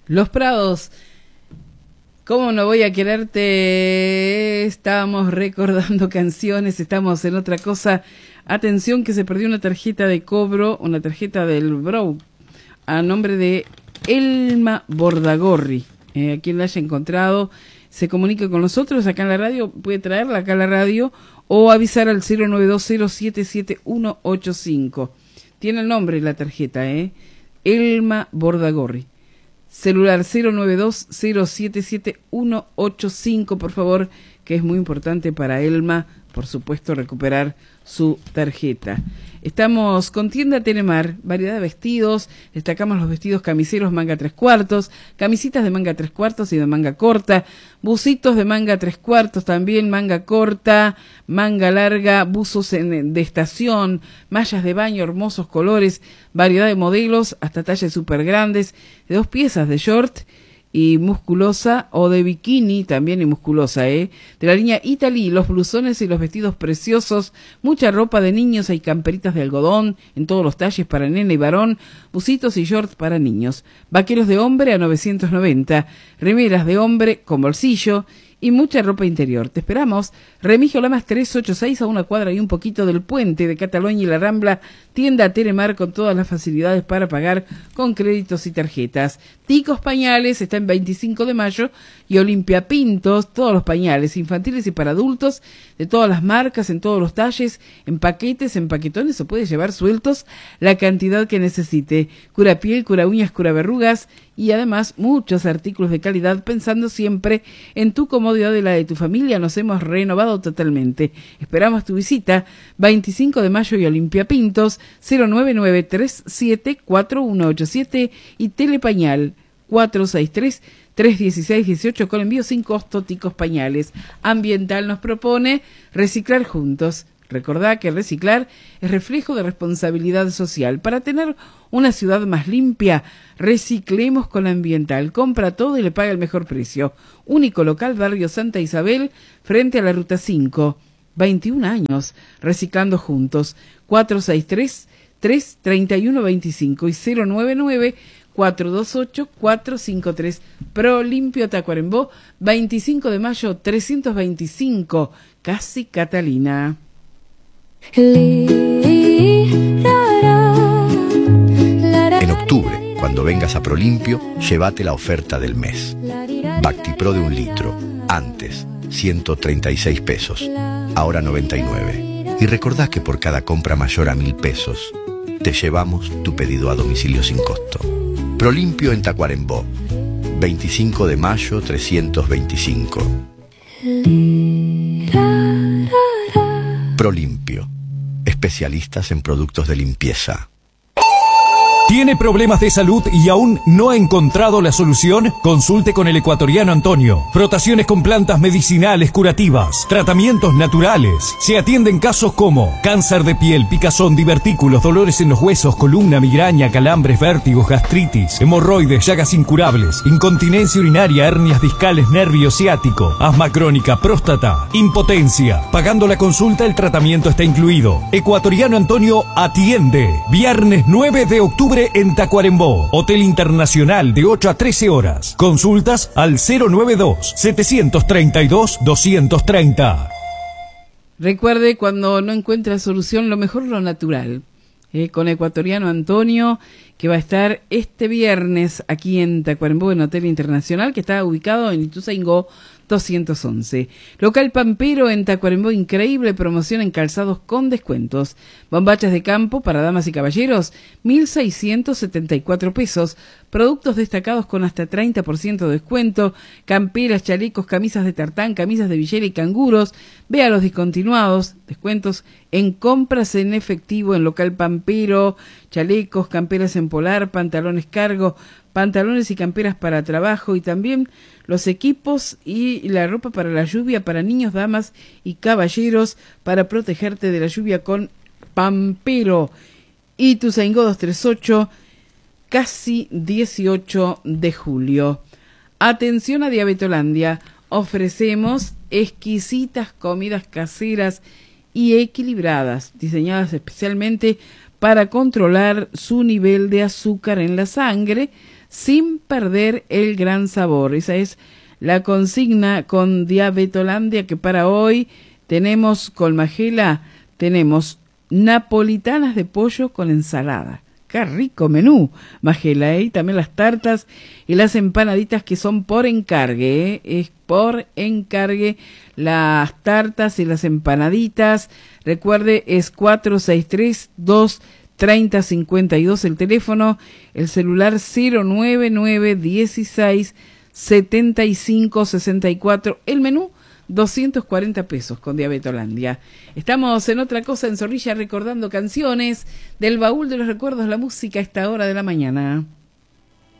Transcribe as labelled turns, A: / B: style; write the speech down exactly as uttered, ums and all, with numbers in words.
A: Los Prados, ¿cómo no voy a quererte? Estábamos recordando canciones, estamos en otra cosa. Atención que se perdió una tarjeta de cobro, una tarjeta del Brou, a nombre de Elma Bordagorri. Eh, a quien la haya encontrado, se comunica con nosotros acá en la radio, puede traerla acá a la radio o avisar al cero nueve dos cero siete siete uno ocho cinco. Tiene el nombre la tarjeta, ¿eh? Elma Bordagorri. Celular cero nueve dos cero siete siete uno ocho cinco, por favor, que es muy importante para Elma, por supuesto, recuperar su tarjeta. Estamos con Tienda Tenemar, variedad de vestidos, destacamos los vestidos camiseros manga tres cuartos, camisitas de manga tres cuartos y de manga corta, bucitos de manga tres cuartos también, manga corta, manga larga, buzos en, de estación, mallas de baño, hermosos colores, variedad de modelos, hasta tallas súper grandes, de dos piezas de short y musculosa o de bikini también y musculosa, ¿eh? De la línea Italy, los blusones y los vestidos preciosos, mucha ropa de niños, hay camperitas de algodón en todos los talles para nene y varón, bucitos y shorts para niños, vaqueros de hombre a novecientos noventa, remeras de hombre con bolsillo y mucha ropa interior. Te esperamos. Remigio Lamas trescientos ochenta y seis, a una cuadra y un poquito del puente de Cataluña y la Rambla. Tienda Tenemar con todas las facilidades para pagar con créditos y tarjetas. Ticos Pañales está en veinticinco de mayo y Olimpia Pintos, todos los pañales infantiles y para adultos de todas las marcas, en todos los talles, en paquetes, en paquetones o puede llevar sueltos la cantidad que necesite. Cura piel, cura uñas, cura verrugas y además muchos artículos de calidad pensando siempre en tu comodidad y la de tu familia. Nos hemos renovado totalmente. Esperamos tu visita. veinticinco de mayo y Olimpia Pintos, cero nueve nueve tres siete cuatro uno ocho siete y Telepañal cuatro seis tres tres uno seis uno ocho con envío sin costo. Ticos Pañales. Ambiental nos propone reciclar juntos. Recordá que reciclar es reflejo de responsabilidad social. Para tener una ciudad más limpia, reciclemos con Ambiental. Compra todo y le paga el mejor precio. Único local, barrio Santa Isabel, frente a la Ruta cinco. veintiún años reciclando juntos. cuatro seis tres tres tres uno dos cinco y cero nueve nueve cuatro dos ocho cuatro cinco tres. Pro Limpio Tacuarembó, veinticinco de mayo trescientos veinticinco, Casi Catalina.
B: En octubre, cuando vengas a Prolimpio, llévate la oferta del mes. Bactipro de un litro, antes ciento treinta y seis pesos, ahora noventa y nueve. Y recordá que por cada compra mayor a mil pesos, te llevamos tu pedido a domicilio sin costo. Prolimpio en Tacuarembó, veinticinco de mayo trescientos veinticinco. Prolimpio, especialistas en productos de limpieza.
C: ¿Tiene problemas de salud y aún no ha encontrado la solución? Consulte con el ecuatoriano Antonio. Frotaciones con plantas medicinales curativas, tratamientos naturales. Se atienden casos como cáncer de piel, picazón, divertículos, dolores en los huesos, columna, migraña, calambres, vértigos, gastritis, hemorroides, llagas incurables, incontinencia urinaria, hernias discales, nervio ciático, asma crónica, próstata, impotencia. Pagando la consulta, el tratamiento está incluido. Ecuatoriano Antonio atiende. Viernes nueve de octubre en Tacuarembó, Hotel Internacional de ocho a trece horas. Consultas al cero nueve dos siete tres dos dos tres cero.
A: Recuerde, cuando no encuentra solución, lo mejor lo natural. Eh, con Ecuatoriano Antonio, que va a estar este viernes aquí en Tacuarembó, en Hotel Internacional, que está ubicado en Ituzaingó doscientos once. Local Pampero en Tacuarembó, increíble promoción en calzados con descuentos. Bombachas de campo para damas y caballeros, mil seiscientos setenta y cuatro pesos. Productos destacados con hasta treinta por ciento de descuento. Camperas, chalecos, camisas de tartán, camisas de villera y canguros. Vea los discontinuados, descuentos en compras en efectivo en Local Pampero. Chalecos, camperas en polar, pantalones cargo, pantalones y camperas para trabajo y también los equipos y la ropa para la lluvia para niños, damas y caballeros para protegerte de la lluvia con Pampero. Ituzaingó doscientos treinta y ocho, casi dieciocho de julio. Atención a Diabetolandia, ofrecemos exquisitas comidas caseras y equilibradas, diseñadas especialmente para controlar su nivel de azúcar en la sangre sin perder el gran sabor. Esa es la consigna con Diabetolandia, que para hoy tenemos con Magela, tenemos napolitanas de pollo con ensalada. ¡Qué rico menú, Magela! ¿eh? Y también las tartas y las empanaditas que son por encargue. ¿eh? Es por encargue las tartas y las empanaditas. Recuerde, es cuatro seis tres, dos tres cero, cinco dos el teléfono. El celular cero nueve nueve, dieciséis, setenta y cinco, sesenta y cuatro. El menú doscientos cuarenta pesos con Diabetolandia. Estamos en otra cosa en Zorrilla recordando canciones del baúl de los recuerdos, la música a esta hora de la mañana.